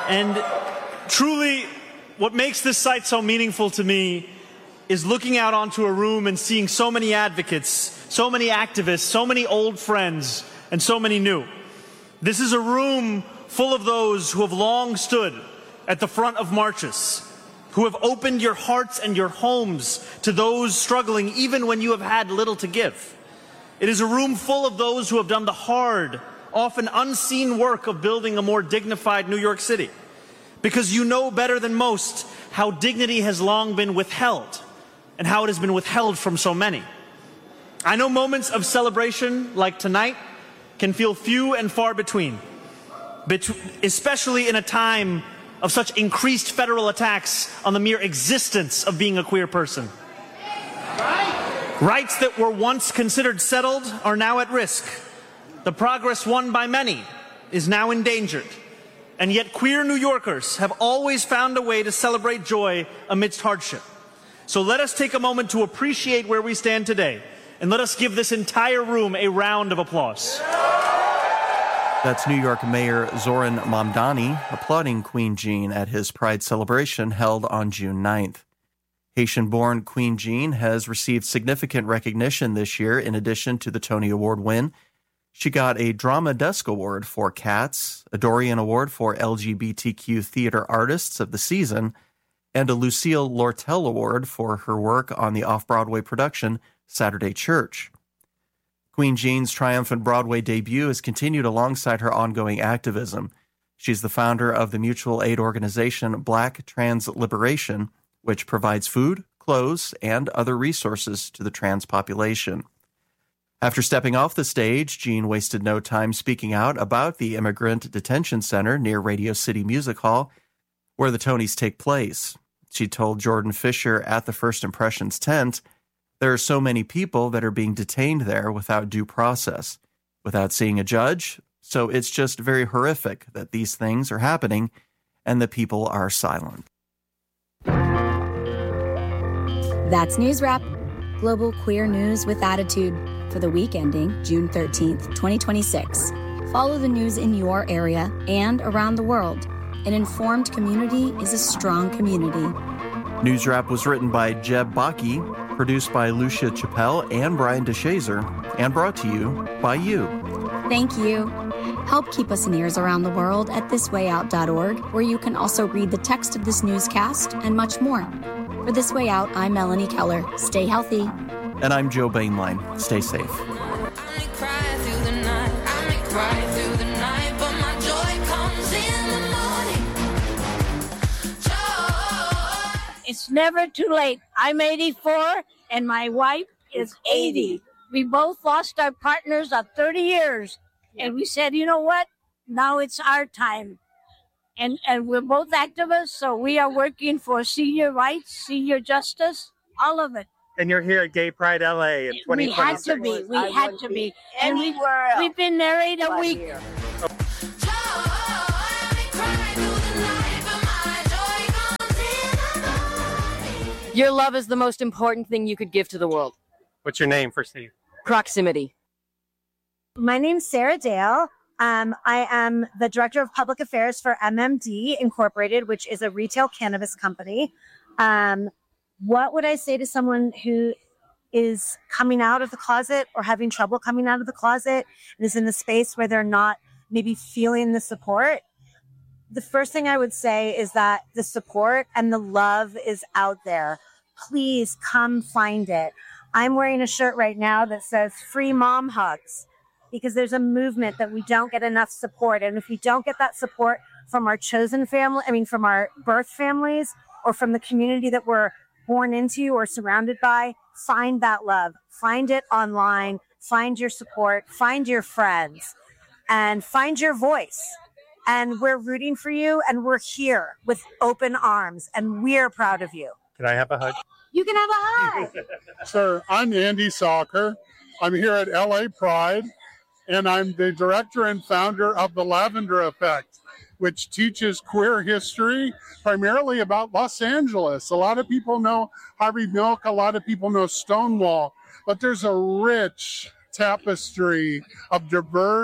And truly, what makes this site so meaningful to me is looking out onto a room and seeing so many advocates, so many activists, so many old friends, and so many new. This is a room full of those who have long stood at the front of marches, who have opened your hearts and your homes to those struggling even when you have had little to give. It is a room full of those who have done the hard, often unseen work of building a more dignified New York City. Because you know better than most how dignity has long been withheld and how it has been withheld from so many. I know moments of celebration like tonight can feel few and far between, especially in a time of such increased federal attacks on the mere existence of being a queer person. Rights that were once considered settled are now at risk. The progress won by many is now endangered. And yet queer New Yorkers have always found a way to celebrate joy amidst hardship. So let us take a moment to appreciate where we stand today, and let us give this entire room a round of applause. That's New York Mayor Zoran Mamdani applauding Queen Jean at his Pride celebration held on June 9th. Haitian-born Queen Jean has received significant recognition this year in addition to the Tony Award win. She got a Drama Desk Award for Cats, a Dorian Award for LGBTQ Theater Artists of the Season, and a Lucille Lortel Award for her work on the off-Broadway production Saturday Church. Queen Jean's triumphant Broadway debut has continued alongside her ongoing activism. She's the founder of the mutual aid organization Black Trans Liberation, which provides food, clothes, and other resources to the trans population. After stepping off the stage, Jean wasted no time speaking out about the Immigrant Detention Center near Radio City Music Hall, where the Tonys take place. She told Jordan Fisher at the First Impressions tent, "There are so many people that are being detained there without due process, without seeing a judge, so it's just very horrific that these things are happening and the people are silent." That's News Wrap, global queer news with attitude for the week ending June 13th, 2026. Follow the news in your area and around the world. An informed community is a strong community. News Wrap was written by Jeb Baki, produced by Lucia Chappelle and Brian DeShazer, and brought to you by you. Thank you. Help keep us in ears around the world at thiswayout.org, where you can also read the text of this newscast and much more. For This Way Out, I'm Melanie Keller. Stay healthy. And I'm Joe Bainline. Stay safe. It's never too late. I'm 84 and my wife is 80. We both lost our partners of 30 years. And we said, you know what? Now it's our time. And we're both activists, so we are working for senior rights, senior justice, all of it. And you're here at Gay Pride LA in 2026. We had to be. We had to be. And we've been married a week. Your love is the most important thing you could give to the world. What's your name, first name? Proximity. My name's Sarah Dale. I am the Director of Public Affairs for MMD Incorporated, which is a retail cannabis company. What would I say to someone who is coming out of the closet or having trouble coming out of the closet and is in the space where they're not maybe feeling the support? The first thing I would say is that the support and the love is out there. Please come find it. I'm wearing a shirt right now that says Free Mom Hugs, because there's a movement that we don't get enough support. And if we don't get that support from our chosen family, from our birth families or from the community that we're born into or surrounded by, find that love. Find it online. Find your support. Find your friends. And find your voice. And we're rooting for you, and we're here with open arms, and we're proud of you. Can I have a hug? You can have a hug. Sure. I'm Andy Salker. I'm here at LA Pride, and I'm the director and founder of The Lavender Effect, which teaches queer history, primarily about Los Angeles. A lot of people know Harvey Milk, a lot of people know Stonewall, but there's a rich tapestry of diverse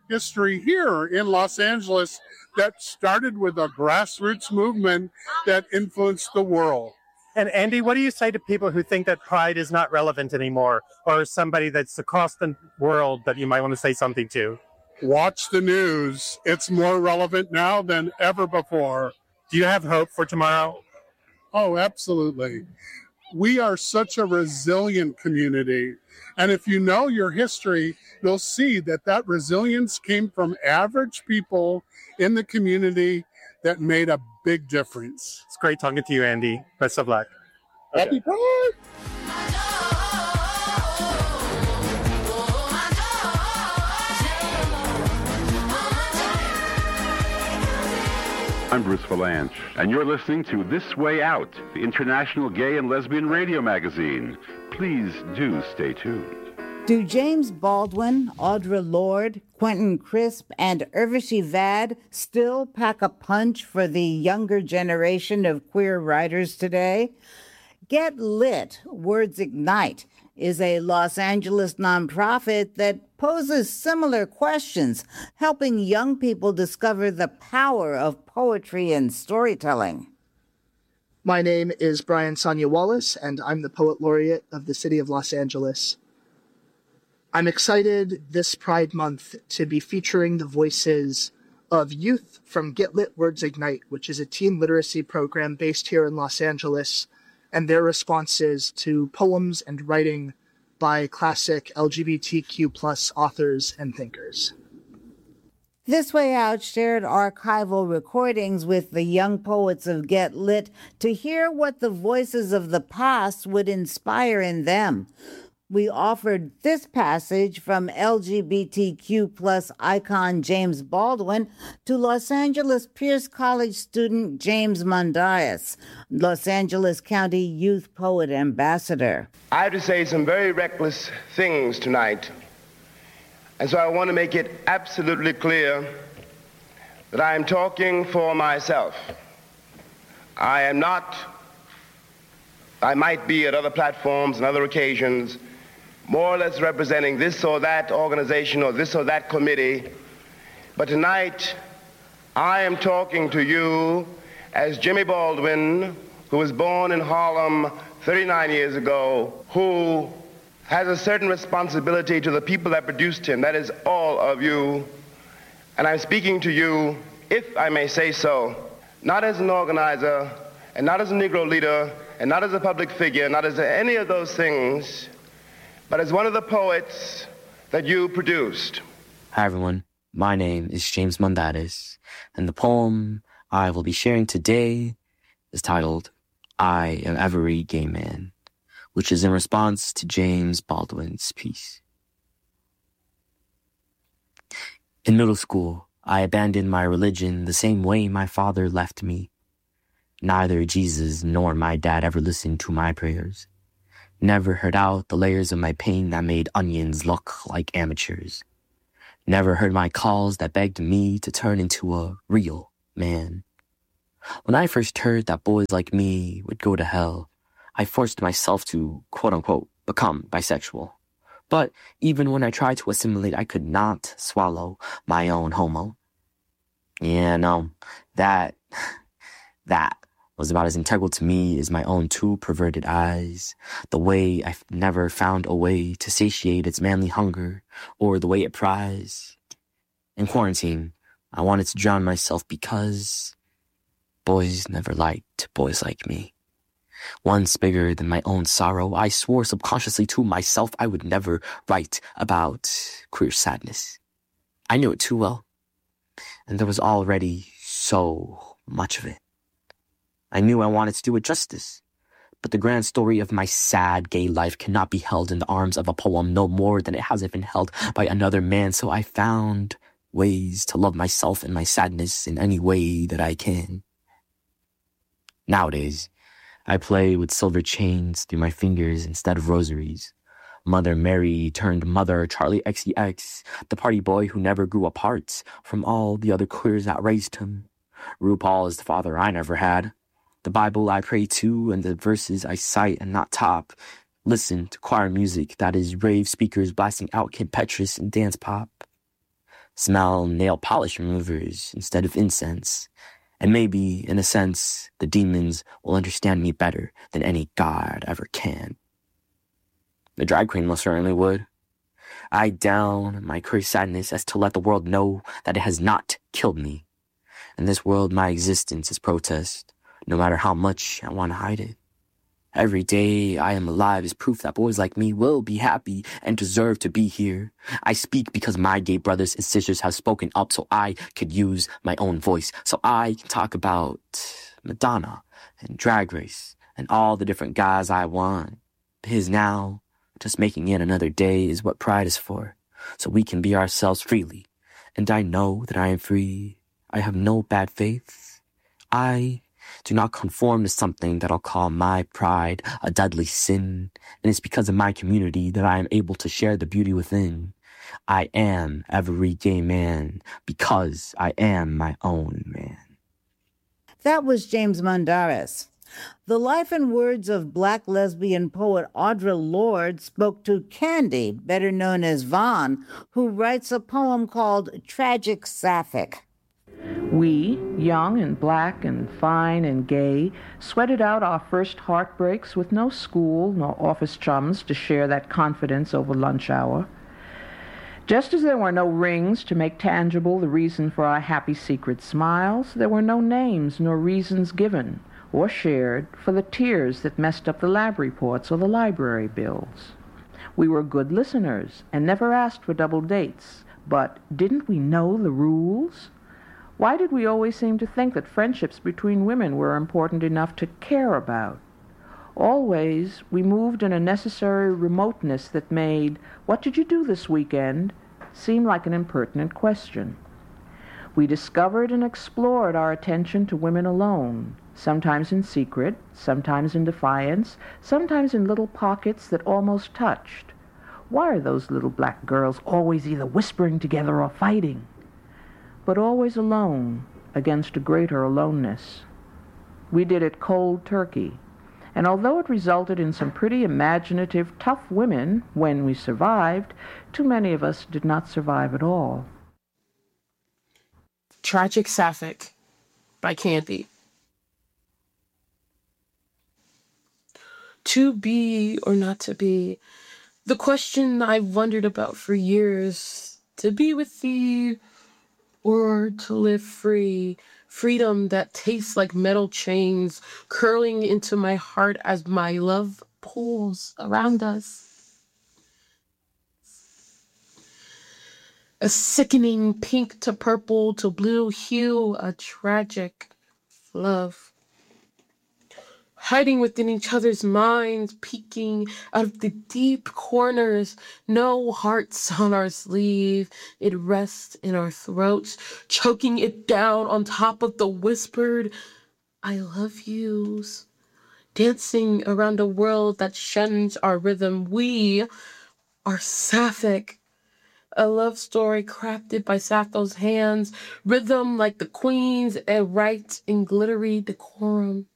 history here in Los Angeles that started with a grassroots movement that influenced the world. And Andy, what do you say to people who think that Pride is not relevant anymore, or somebody that's across the world that you might want to say something to? Watch the news. It's more relevant now than ever before. Do you have hope for tomorrow? Oh, absolutely. We are such a resilient community. And if you know your history, you'll see that that resilience came from average people in the community that made a big difference. It's great talking to you, Andy. Best of luck. Happy Pride! I'm Bruce Valanche, and you're listening to This Way Out, the international gay and lesbian radio magazine. Please do stay tuned. Do James Baldwin, Audre Lorde, Quentin Crisp, and Urvashi Vad still pack a punch for the younger generation of queer writers today? Get Lit, Words Ignite, is a Los Angeles nonprofit that poses similar questions, helping young people discover the power of poetry and storytelling. My name is Brian Sonia Wallace, and I'm the Poet Laureate of the City of Los Angeles. I'm excited this Pride Month to be featuring the voices of youth from Get Lit Words Ignite, which is a teen literacy program based here in Los Angeles, and their responses to poems and writing by classic LGBTQ+ authors and thinkers. This Way Out shared archival recordings with the young poets of Get Lit to hear what the voices of the past would inspire in them. We offered this passage from LGBTQ+ icon James Baldwin to Los Angeles Pierce College student James Mondias, Los Angeles County Youth Poet Ambassador. I have to say some very reckless things tonight, and so I want to make it absolutely clear that I am talking for myself. I am not, I might be at other platforms and other occasions more or less representing this or that organization or this or that committee. But tonight, I am talking to you as Jimmy Baldwin, who was born in Harlem 39 years ago, who has a certain responsibility to the people that produced him. That is all of you. And I'm speaking to you, if I may say so, not as an organizer, and not as a Negro leader, and not as a public figure, not as any of those things, but as one of the poets that you produced. Hi, everyone. My name is James Mondatis, and the poem I will be sharing today is titled, I Am Every Gay Man, which is in response to James Baldwin's piece. In middle school, I abandoned my religion the same way my father left me. Neither Jesus nor my dad ever listened to my prayers. Never heard out the layers of my pain that made onions look like amateurs. Never heard my calls that begged me to turn into a real man. When I first heard that boys like me would go to hell, I forced myself to, quote-unquote, become bisexual. But even when I tried to assimilate, I could not swallow my own homo. Yeah, no, that was about as integral to me as my own two perverted eyes, the way I've never found a way to satiate its manly hunger, or the way it pries. In quarantine, I wanted to drown myself because boys never liked boys like me. Once bigger than my own sorrow, I swore subconsciously to myself I would never write about queer sadness. I knew it too well, and there was already so much of it. I knew I wanted to do it justice, but the grand story of my sad gay life cannot be held in the arms of a poem no more than it has been held by another man, so I found ways to love myself and my sadness in any way that I can. Nowadays, I play with silver chains through my fingers instead of rosaries. Mother Mary turned Mother Charlie XCX, the party boy who never grew apart from all the other queers that raised him. RuPaul is the father I never had. The Bible I pray to and the verses I cite and not top. Listen to choir music that is rave speakers blasting out Kim Petras and dance pop. smell nail polish removers instead of incense. And maybe, in a sense, the demons will understand me better than any god ever can. The drag queen most certainly would. I down my cursed sadness as to let the world know that it has not killed me. In this world, my existence is protest, no matter how much I want to hide it. Every day I am alive is proof that boys like me will be happy and deserve to be here. I speak because my gay brothers and sisters have spoken up so I could use my own voice, so I can talk about Madonna and Drag Race and all the different guys I want. Because now, just making it another day is what pride is for, so we can be ourselves freely. And I know that I am free. I have no bad faith. I do not conform to something that I'll call my pride a deadly sin, and it's because of my community that I am able to share the beauty within. I am every gay man because I am my own man. That was James Mondaris. The life and words of Black lesbian poet Audre Lorde spoke to Candy, better known as Vaughn, who writes a poem called Tragic Sapphic. We, young and black and fine and gay, sweated out our first heartbreaks with no school nor office chums to share that confidence over lunch hour. Just as there were no rings to make tangible the reason for our happy secret smiles, there were no names nor reasons given or shared for the tears that messed up the lab reports or the library bills. We were good listeners and never asked for double dates, but didn't we know the rules? Why did we always seem to think that friendships between women were important enough to care about? Always, we moved in a necessary remoteness that made, "What did you do this weekend?" seem like an impertinent question. We discovered and explored our attention to women alone, sometimes in secret, sometimes in defiance, sometimes in little pockets that almost touched. Why are those little black girls always either whispering together or fighting? But always alone against a greater aloneness. We did it cold turkey, and although it resulted in some pretty imaginative, tough women when we survived, too many of us did not survive at all. Tragic Sapphic by Candy. To be or not to be, the question I've wondered about for years. To be with thee or to live free, freedom that tastes like metal chains curling into my heart as my love pulls around us. A sickening pink to purple to blue hue, a tragic love. Hiding within each other's minds, peeking out of the deep corners, no hearts on our sleeve. It rests in our throats, choking it down on top of the whispered, "I love yous." Dancing around a world that shuns our rhythm. We are Sapphic. A love story crafted by Sappho's hands, rhythm like the queen's, and right in glittery decorum.